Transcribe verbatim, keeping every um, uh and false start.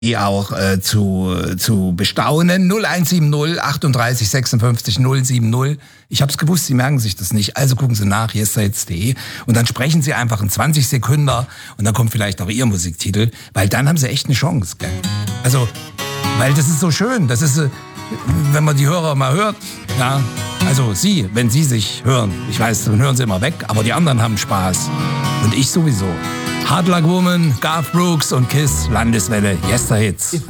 die auch äh, zu, zu bestaunen. null eins sieben null achtunddreißig sechsundfünfzig null sieben null. Ich hab's gewusst, Sie merken sich das nicht. Also gucken Sie nach, yesterhits punkt de und dann sprechen Sie einfach in zwanzig Sekunden und dann kommt vielleicht auch Ihr Musiktitel, weil dann haben Sie echt eine Chance. Gell? Also, weil das ist so schön. Das ist, wenn man die Hörer mal hört, ja, also Sie, wenn Sie sich hören, ich weiß, dann hören Sie immer weg, aber die anderen haben Spaß. Und ich sowieso. Hard Luck Woman, Garth Brooks und Kiss, Landeswelle, yesterhits.